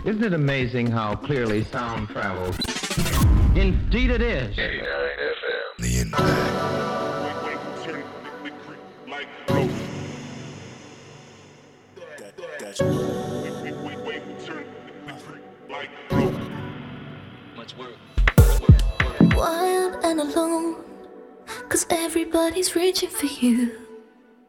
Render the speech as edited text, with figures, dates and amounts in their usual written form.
Isn't it amazing how clearly sound travels? Indeed it is. 89 FM. The Impact. Wild and alone, 'cause everybody's reaching for you.